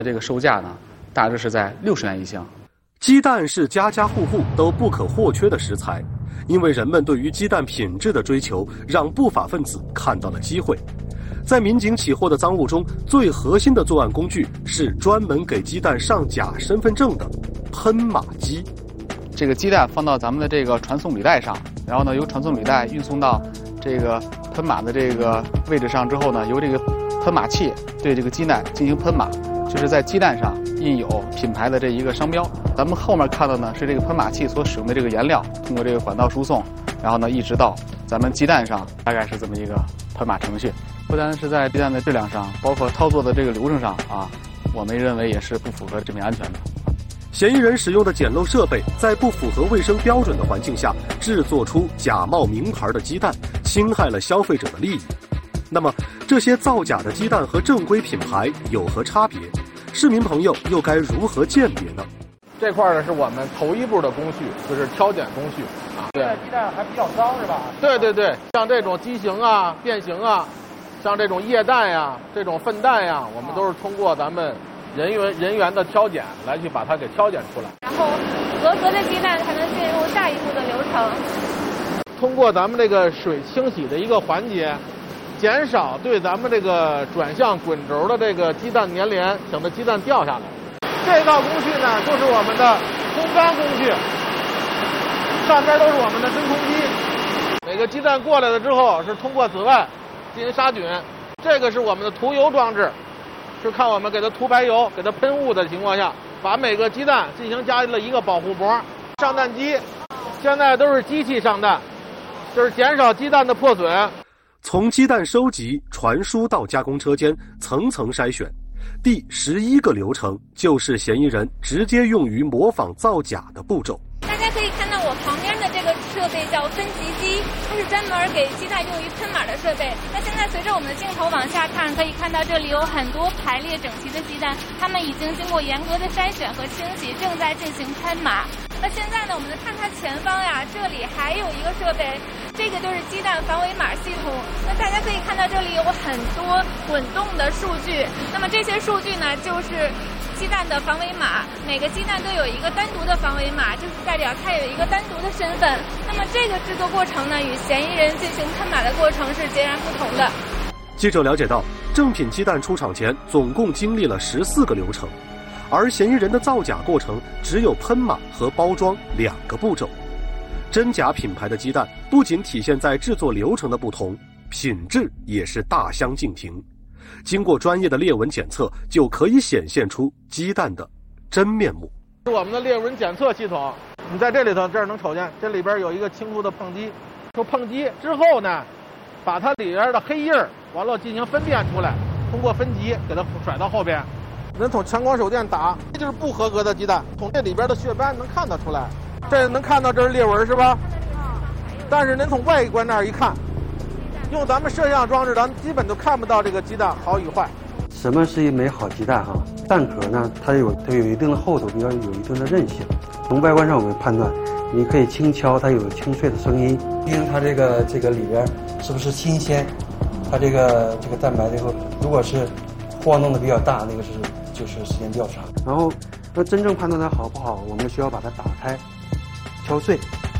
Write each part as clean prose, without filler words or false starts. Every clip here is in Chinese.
这个售价呢，大致是在60元一箱。 鸡蛋是家家户户都不可或缺的食材，因为人们对于鸡蛋品质的追求，让不法分子看到了机会。在民警起获的赃物中，最核心的作案工具是专门给鸡蛋上假身份证的喷码机。 这个鸡蛋放到咱们的这个传送履带上，然后呢，由传送履带运送到这个喷码的这个位置上之后呢，由这个喷码器对这个鸡蛋进行喷码，就是在鸡蛋上印有品牌的这一个商标。咱们后面看到呢，是这个喷码器所使用的这个颜料，通过这个管道输送，然后呢，一直到咱们鸡蛋上，大概是这么一个喷码程序。不单是在鸡蛋的质量上，包括操作的这个流程上啊，我们认为也是不符合食品安全的。 嫌疑人使用的简陋设备，在不符合卫生标准的环境下制作出假冒名牌的鸡蛋，侵害了消费者的利益。那么，这些造假的鸡蛋和正规品牌有何差别？市民朋友又该如何鉴别呢？ 这块呢是我们头一步的工序，就是挑拣工序啊。 对，鸡蛋还比较脏是吧？ 对对对，像这种畸形啊、变形啊，像这种液蛋呀、这种粪蛋呀，我们都是通过咱们人员的挑拣来去把它给挑拣出来。 然后合格的鸡蛋才能进入下一步的流程。 通过咱们这个水清洗的一个环节，减少对咱们这个转向滚轴的这个鸡蛋粘连，省得鸡蛋掉下来。这道工序呢，就是我们的烘干工序，上边都是我们的真空机。每个鸡蛋过来了之后，是通过紫外进行杀菌。这个是我们的涂油装置，是看我们给它涂白油、给它喷雾的情况下，把每个鸡蛋进行加了一个保护膜。上蛋机现在都是机器上蛋，就是减少鸡蛋的破损。 从鸡蛋收集、传输到加工车间，层层筛选。第11个流程就是嫌疑人直接用于模仿造假的步骤。 大家可以看到我旁边的这个设备叫分级机，它是专门给鸡蛋用于喷码的设备。那现在随着我们的镜头往下看，可以看到这里有很多排列整齐的鸡蛋，它们已经经过严格的筛选和清洗，正在进行喷码。那现在呢，我们看它前方呀，这里还有一个设备，这个就是鸡蛋防伪码系统。那大家可以看到这里有很多滚动的数据，那么这些数据呢，就是鸡蛋的防伪码，每个鸡蛋都有一个单独的防伪码，就是代表它有一个单独的身份。那么这个制作过程呢，与嫌疑人进行喷码的过程是截然不同的。 记者了解到，正品鸡蛋出厂前总共经历了14个流程，而嫌疑人的造假过程只有喷码和包装2个步骤。真假品牌的鸡蛋不仅体现在制作流程的不同，品质也是大相径庭。经过专业的裂纹检测，就可以显现出鸡蛋的真面目。 是我们的裂纹检测系统，你在这里头，这儿能瞅见，这里边有一个轻度的碰击。说碰击之后呢，把它里边的黑印儿完了进行分辨出来，通过分级给它甩到后边。能从强光手电打，这就是不合格的鸡蛋，从这里边的血斑能看得出来。这能看到这是裂纹是吧？但是您从外观那儿一看，用咱们摄像装置，咱们基本都看不到这个鸡蛋好与坏。 什么是一枚好鸡蛋哈？蛋壳呢，它有一定的厚度，比较有一定的韧性。从外观上我们判断，你可以轻敲，它有清脆的声音，听它这个里边是不是新鲜，它这个蛋白这个如果是晃动的比较大，那个就是时间比较长。然后要真正判断它好不好，我们需要把它打开，敲碎。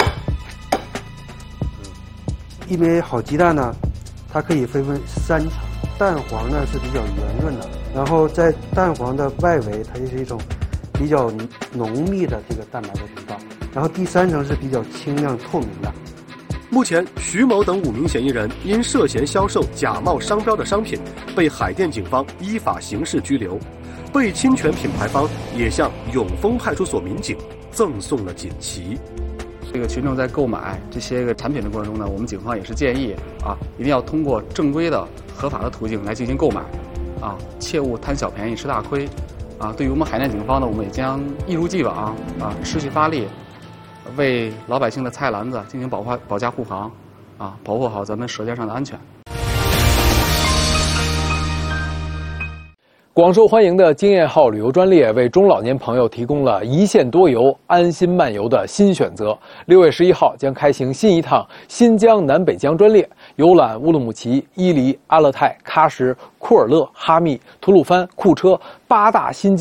一枚好鸡蛋呢，它可以分3层，蛋黄呢是比较圆润的，然后在蛋黄的外围，它就是一种比较浓密的这个蛋白的底道，然后第3层是比较清亮透明的。 目前，徐某等5名嫌疑人因涉嫌销售假冒商标的商品，被海淀警方依法刑事拘留。被侵权品牌方也向永丰派出所民警赠送了锦旗。 这个群众在购买这些个产品的过程中呢，我们警方也是建议一定要通过正规的、合法的途径来进行购买，切勿贪小便宜吃大亏，对于我们海淀警方呢，我们也将一如既往持续发力，为老百姓的菜篮子进行保驾护航，保护好咱们舌尖上的安全。 广受欢迎的经验号旅游专列为中老年朋友提供了一线多游、安心漫游的新选择。6月11号将开行新一趟新疆南北疆专列， 游览乌鲁木齐、伊犁、阿勒泰、喀什、库尔勒、哈密、吐鲁番、库车8大新建